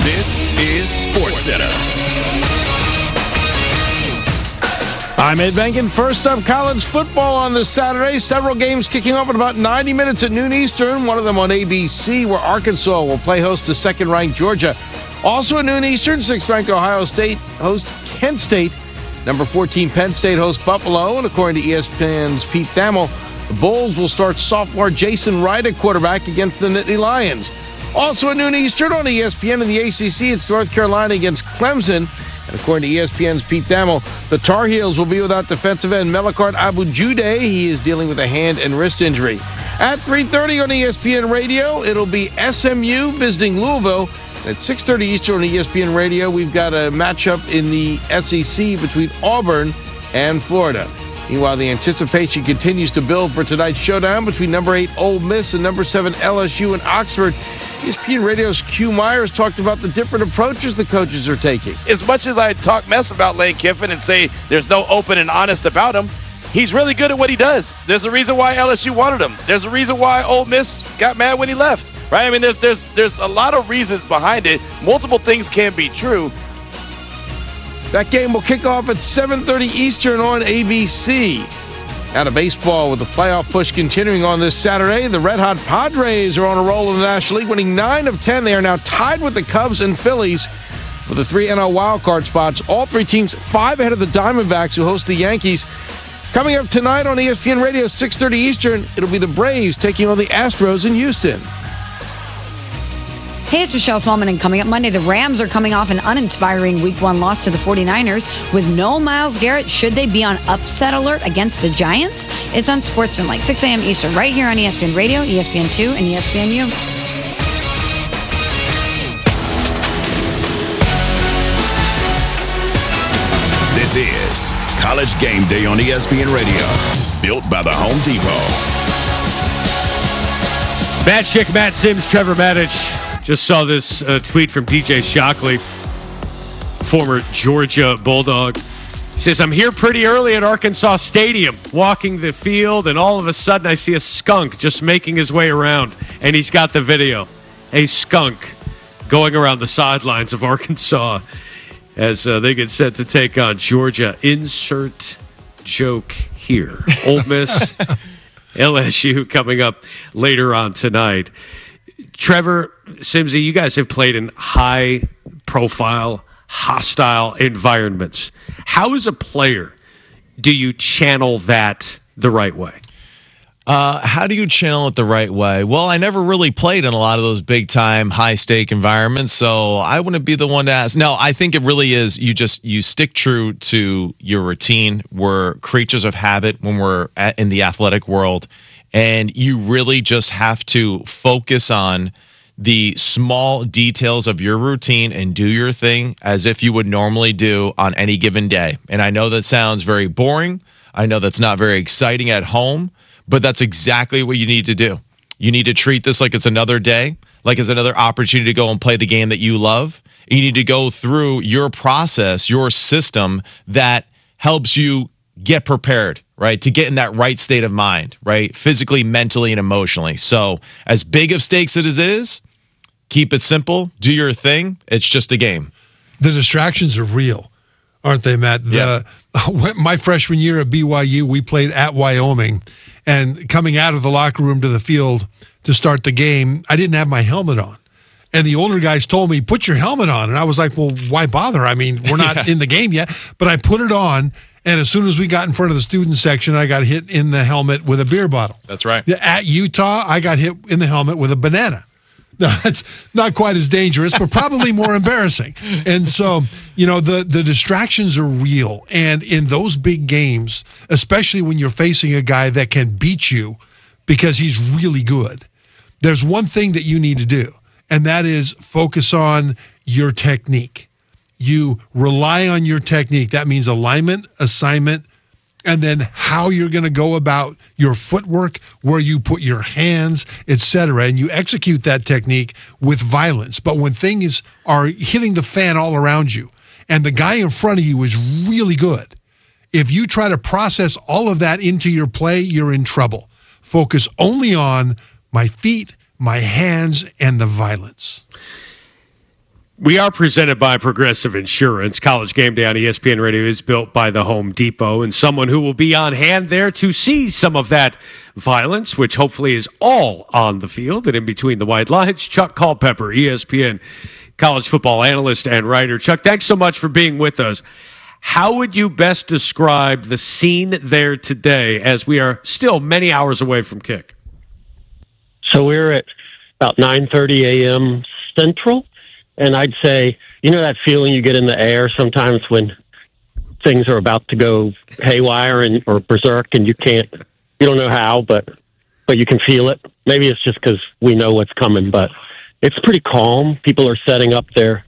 This is SportsCenter. I'm Ed Benkin. First up, college football on this Saturday. Several games kicking off in about 90 minutes at noon Eastern. One of them on ABC, where Arkansas will play host to second-ranked Georgia. Also at noon Eastern, 6th-ranked Ohio State host Kent State. Number 14 Penn State hosts Buffalo. And according to ESPN's Pete Thamel, the Bulls will start sophomore Jason Wright at quarterback against the Nittany Lions. Also at noon Eastern on ESPN in the ACC, it's North Carolina against Clemson. And according to ESPN's Pete Thamel, the Tar Heels will be without defensive end Melikart Abujude. He is dealing with a hand and wrist injury. At 3:30 on ESPN Radio, it'll be SMU visiting Louisville. At 6:30 Eastern on ESPN Radio, we've got a matchup in the SEC between Auburn and Florida. Meanwhile, the anticipation continues to build for tonight's showdown between number 8 Ole Miss and number 7 LSU in Oxford. ESPN Radio's Q Myers talked about the different approaches the coaches are taking. As much as I talk mess about Lane Kiffin and say there's no open and honest about him, he's really good at what he does. There's a reason why LSU wanted him. There's a reason why Ole Miss got mad when he left, right? I mean, there's a lot of reasons behind it. Multiple things can be true. That game will kick off at 7:30 Eastern on ABC. Out of baseball, with the playoff push continuing on this Saturday, the red-hot Padres are on a roll in the National League, winning 9 of 10. They are now tied with the Cubs and Phillies for the 3 NL wildcard spots. All 3 teams 5 ahead of the Diamondbacks, who host the Yankees. Coming up tonight on ESPN Radio, 6:30 Eastern, it'll be the Braves taking on the Astros in Houston. Hey, it's Michelle Smallman, and coming up Monday, the Rams are coming off an uninspiring Week 1 loss to the 49ers. With no Myles Garrett, should they be on upset alert against the Giants? It's on Sportsman, like 6 a.m. Eastern, right here on ESPN Radio, ESPN2, and ESPNU. This is College Game Day on ESPN Radio, built by the Home Depot. Matt Schick, Matt Sims, Trevor Matich. Just saw this tweet from DJ Shockley, former Georgia Bulldog. He says, I'm here pretty early at Arkansas Stadium, walking the field, and all of a sudden I see a skunk just making his way around, and he's got the video. A skunk going around the sidelines of Arkansas as they get set to take on Georgia. Insert joke here. Ole Miss, LSU coming up later on tonight. Trevor, Simsy, you guys have played in high-profile, hostile environments. How, as a player, do you channel that the right way? How do you channel it the right way? Well, I never really played in a lot of those big-time, high-stake environments, so I wouldn't be the one to ask. No, I think it really is you stick true to your routine. We're creatures of habit when we're in the athletic world. And you really just have to focus on the small details of your routine and do your thing as if you would normally do on any given day. And I know that sounds very boring. I know that's not very exciting at home, but that's exactly what you need to do. You need to treat this like it's another day, like it's another opportunity to go and play the game that you love. You need to go through your process, your system that helps you get prepared, right? To get in that right state of mind, right? Physically, mentally, and emotionally. So as big of stakes as it is, keep it simple, do your thing. It's just a game. The distractions are real, aren't they, Matt? Yeah. My freshman year at BYU, we played at Wyoming, and coming out of the locker room to the field to start the game, I didn't have my helmet on. And the older guys told me, put your helmet on. And I was like, well, why bother? I mean, we're not in the game yet. But I put it on, and as soon as we got in front of the student section, I got hit in the helmet with a beer bottle. That's right. At Utah, I got hit in the helmet with a banana. No, it's not quite as dangerous, but probably more embarrassing. And so, the distractions are real. And in those big games, especially when you're facing a guy that can beat you because he's really good, there's one thing that you need to do, and that is focus on your technique. You rely on your technique. That means alignment, assignment, and then how you're going to go about your footwork, where you put your hands, etc. And you execute that technique with violence. But when things are hitting the fan all around you and the guy in front of you is really good, if you try to process all of that into your play, you're in trouble. Focus only on my feet, my hands, and the violence. We are presented by Progressive Insurance. College Game Day on ESPN Radio is built by the Home Depot, and someone who will be on hand there to see some of that violence, which hopefully is all on the field and in between the white lines. Chuck Culpepper, ESPN college football analyst and writer. Chuck, thanks so much for being with us. How would you best describe the scene there today as we are still many hours away from kick? So we're at about 9:30 a.m. Central. And I'd say, you know that feeling you get in the air sometimes when things are about to go haywire or berserk and you don't know how, but you can feel it. Maybe it's just because we know what's coming, but it's pretty calm. People are setting up their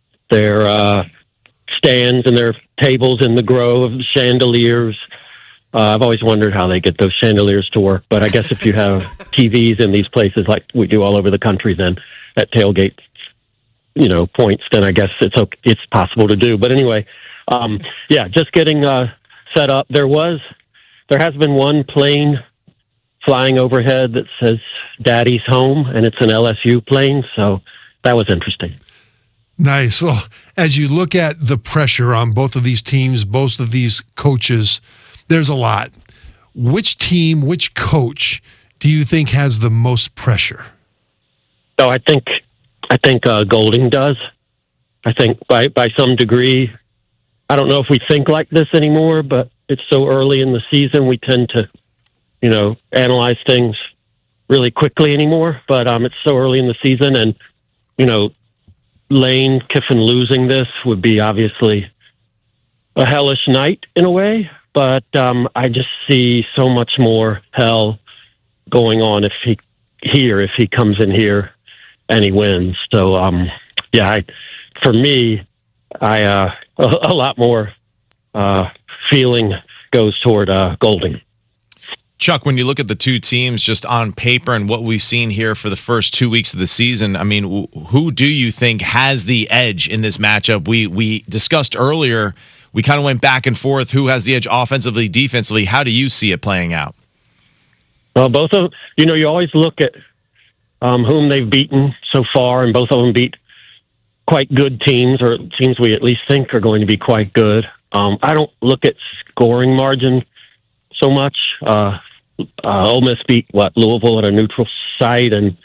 stands and their tables in the grove, chandeliers. I've always wondered how they get those chandeliers to work, but I guess if you have TVs in these places like we do all over the country, then at tailgate points, then I guess it's possible to do. But anyway, just getting set up. There has been one plane flying overhead that says "Daddy's home," and it's an LSU plane, so that was interesting. Nice. Well, as you look at the pressure on both of these teams, both of these coaches, there's a lot. Which team, which coach do you think has the most pressure? So I think Golding does. I think by some degree, I don't know if we think like this anymore, but it's so early in the season, we tend to, analyze things really quickly anymore. But it's so early in the season, and Lane Kiffin losing this would be obviously a hellish night in a way. But I just see so much more hell going on if he comes in here and he wins. So, for me, a lot more feeling goes toward Golding. Chuck, when you look at the two teams just on paper and what we've seen here for the first 2 weeks of the season, I mean, who do you think has the edge in this matchup? We discussed earlier, we kind of went back and forth, who has the edge offensively, defensively. How do you see it playing out? Well, both of, you always look at whom they've beaten so far, and both of them beat quite good teams, or teams we at least think are going to be quite good. I don't look at scoring margin so much. Ole Miss beat Louisville at a neutral site, and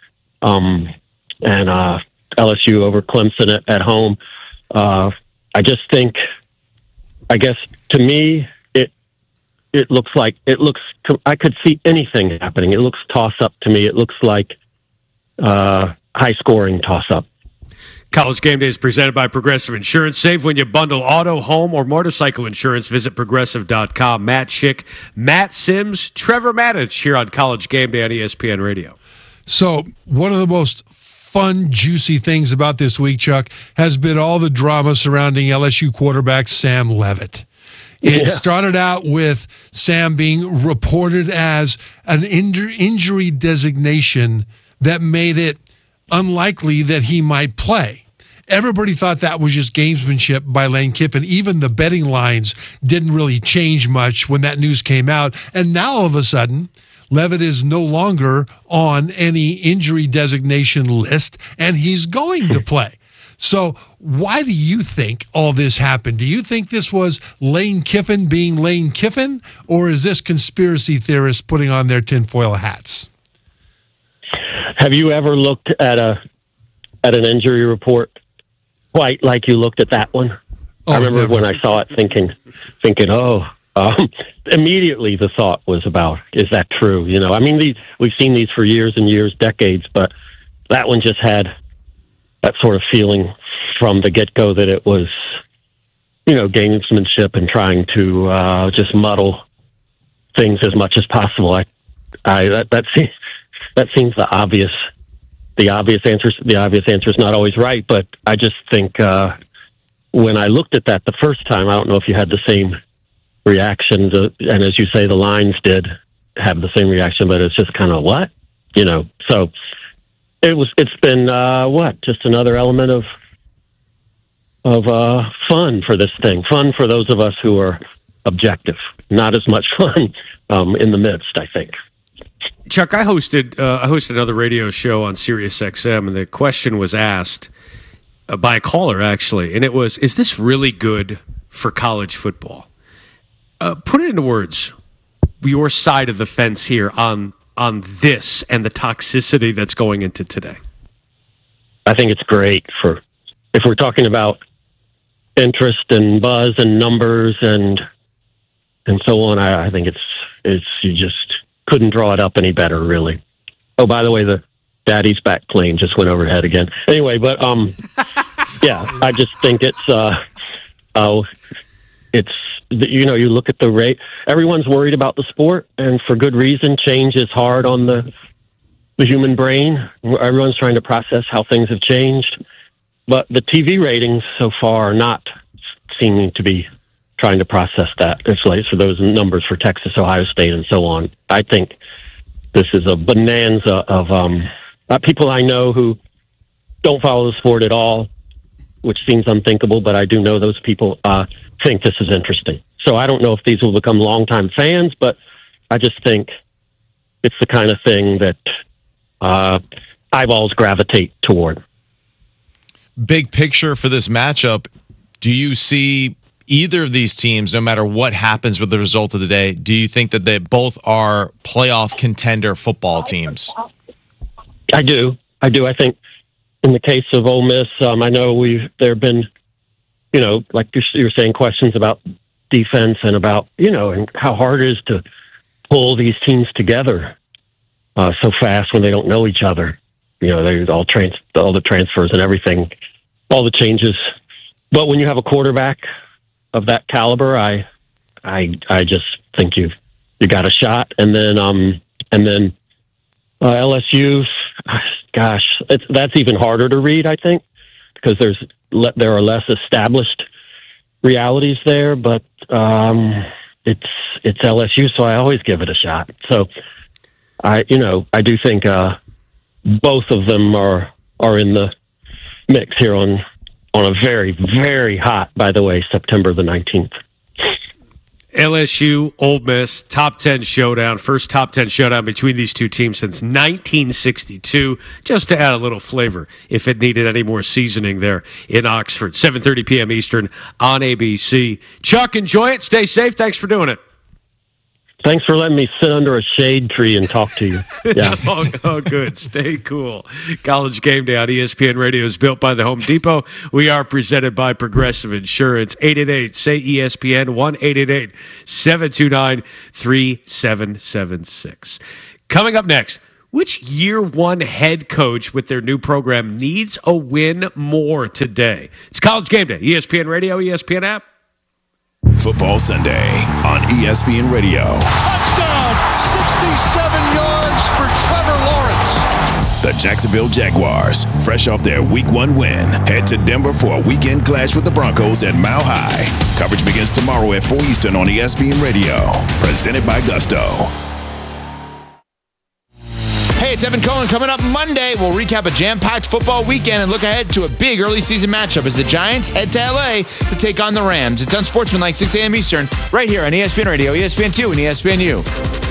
LSU over Clemson at home. I just think, I guess to me, it looks I could see anything happening. It looks toss up to me. It looks like high scoring toss up. College Game Day is presented by Progressive Insurance. Save when you bundle auto, home, or motorcycle insurance. Visit Progressive.com. Matt Schick, Matt Sims, Trevor Mattich here on College Game Day on ESPN Radio. So one of the most fun, juicy things about this week, Chuck, has been all the drama surrounding LSU quarterback Sam Leavitt. It started out with Sam being reported as an injury designation that made it unlikely that he might play. Everybody thought that was just gamesmanship by Lane Kiffin. Even the betting lines didn't really change much when that news came out. And now all of a sudden, Leavitt is no longer on any injury designation list, and he's going to play. So why do you think all this happened? Do you think this was Lane Kiffin being Lane Kiffin, or is this conspiracy theorists putting on their tinfoil hats? Have you ever looked at an injury report quite like you looked at that one? I remember when I saw it thinking, immediately the thought was about, is that true? I mean, we've seen these for years and years, decades, but that one just had that sort of feeling from the get-go that it was, gamesmanship and trying to just muddle things as much as possible. That seems the obvious answer. The obvious answer is not always right, but I just think when I looked at that the first time, I don't know if you had the same reaction. And as you say, the lines did have the same reaction, but it's just kind of what, So it's been just another element of fun for this thing. Fun for those of us who are objective. Not as much fun in the midst, I think. Chuck, I hosted another radio show on Sirius XM, and the question was asked, by a caller, actually, and it was, is this really good for college football? Put it into words, your side of the fence here on this and the toxicity that's going into today. I think it's great if we're talking about interest and buzz and numbers and so on. I think it's you just couldn't draw it up any better, really. Oh, by the way, the Daddy's Back plane just went overhead again. Anyway, but yeah, I just think it's you look at the rate. Everyone's worried about the sport, and for good reason. Change is hard on the human brain. Everyone's trying to process how things have changed, but the TV ratings so far are not seeming to be trying to process that. It's like for those numbers for Texas, Ohio State, and so on. I think this is a bonanza of people I know who don't follow the sport at all, which seems unthinkable, but I do know those people think this is interesting. So I don't know if these will become longtime fans, but I just think it's the kind of thing that eyeballs gravitate toward. Big picture for this matchup, do you see either of these teams, no matter what happens with the result of the day, do you think that they both are playoff contender football teams? I do. I think in the case of Ole Miss, I know there have been, like you're saying, questions about defense and about, and how hard it is to pull these teams together so fast when they don't know each other. They all the transfers and everything, all the changes. But when you have a quarterback of that caliber, I just think you got a shot. And then LSU, gosh, that's even harder to read, I think, because there are less established realities there. But it's LSU, so I always give it a shot. So I do think both of them are in the mix here on a very, very hot, by the way, September the 19th. LSU, Ole Miss, top 10 showdown. First top 10 showdown between these two teams since 1962. Just to add a little flavor, if it needed any more seasoning there in Oxford. 7:30 p.m. Eastern on ABC. Chuck, enjoy it. Stay safe. Thanks for doing it. Thanks for letting me sit under a shade tree and talk to you. Yeah. oh, good. Stay cool. College Game Day on ESPN Radio is built by the Home Depot. We are presented by Progressive Insurance. 888-SAY-ESPN, 1-888-729-3776. Coming up next, which year one head coach with their new program needs a win more today? It's College Game Day. ESPN Radio, ESPN app. Football Sunday on ESPN Radio. Touchdown! 67 yards for Trevor Lawrence. The Jacksonville Jaguars, fresh off their Week 1 win, head to Denver for a weekend clash with the Broncos at Mile High. Coverage begins tomorrow at 4 Eastern on ESPN Radio. Presented by Gusto. Hey, it's Evan Cohen. Coming up Monday, we'll recap a jam-packed football weekend and look ahead to a big early season matchup as the Giants head to LA to take on the Rams. It's Unsportsmanlike, 6 a.m. Eastern, right here on ESPN Radio, ESPN2, and ESPNU.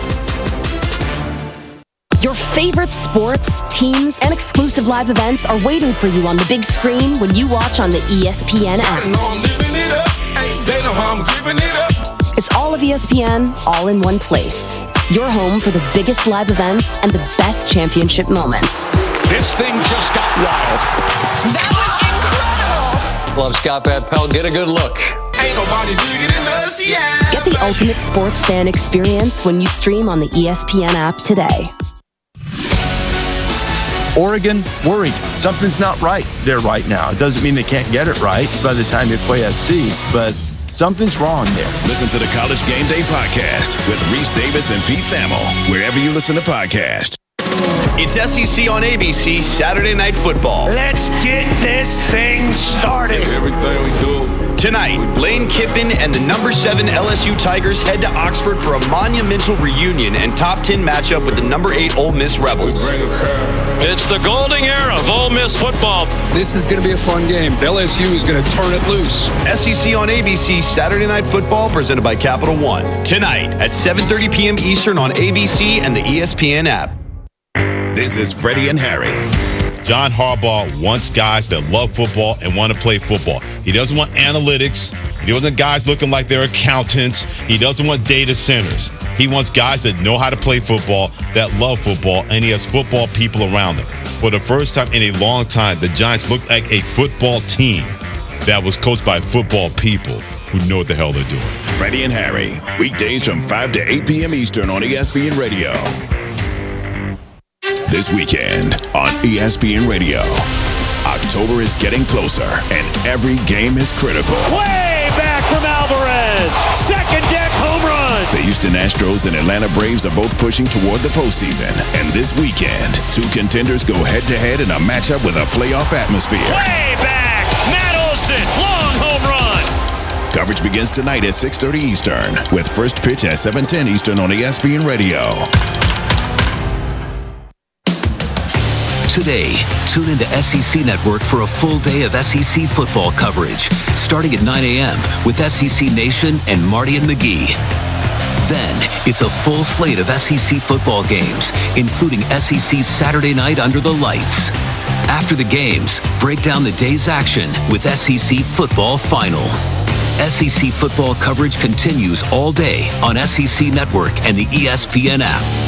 Your favorite sports, teams, and exclusive live events are waiting for you on the big screen when you watch on the ESPN app. They know how I'm giving it up. It's all of ESPN, all in one place. Your home for the biggest live events and the best championship moments. This thing just got wild. That was incredible. Love Scott Van Pelt. Get a good look. Ain't nobody bigger than us, yeah. Get the ultimate sports fan experience when you stream on the ESPN app today. Oregon, worried. Something's not right there right now. It doesn't mean they can't get it right by the time you play SC, but something's wrong there. Listen to the College Game Day podcast with Reese Davis and Pete Thamel, wherever you listen to podcasts. It's SEC on ABC, Saturday Night Football. Let's get this thing started. Everything we do. Tonight, Lane Kiffin and the number 7 LSU Tigers head to Oxford for a monumental reunion and top 10 matchup with the number 8 Ole Miss Rebels. It's the golden era of Ole Miss football. This is going to be a fun game. LSU is going to turn it loose. SEC on ABC, Saturday Night Football, presented by Capital One. Tonight at 7:30 p.m. Eastern on ABC and the ESPN app. This is Freddie and Harry. John Harbaugh wants guys that love football and want to play football. He doesn't want analytics. He doesn't want guys looking like they're accountants. He doesn't want data centers. He wants guys that know how to play football, that love football, and he has football people around them. For the first time in a long time, the Giants look like a football team that was coached by football people who know what the hell they're doing. Freddie and Harry, weekdays from 5 to 8 p.m. Eastern on ESPN Radio. This weekend on ESPN Radio, October is getting closer and every game is critical. Way back from Alvarez. Second deck home run. The Houston Astros and Atlanta Braves are both pushing toward the postseason. And this weekend, two contenders go head-to-head in a matchup with a playoff atmosphere. Way back. Matt Olson. Long home run. Coverage begins tonight at 6:30 Eastern with first pitch at 7:10 Eastern on ESPN Radio. Today, tune into SEC Network for a full day of SEC football coverage, starting at 9 a.m. with SEC Nation and Marty and McGee. Then, it's a full slate of SEC football games, including SEC Saturday Night Under the Lights. After the games, break down the day's action with SEC Football Final. SEC football coverage continues all day on SEC Network and the ESPN app.